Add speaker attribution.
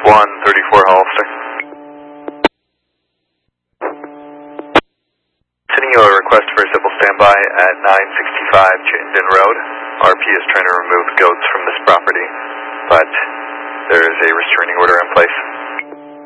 Speaker 1: 134 Hollister. Sending you a request for a civil standby at 965 Chittenden Road. RP is trying to remove goats from this property, but there is a restraining order in place.